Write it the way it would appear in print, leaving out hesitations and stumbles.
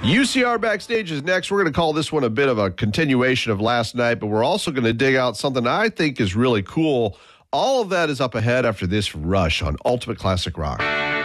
UCR Backstage is next. We're going to call this one a bit of a continuation of last night, but we're also going to dig out something I think is really cool. All of that is up ahead after this rush on Ultimate Classic Rock.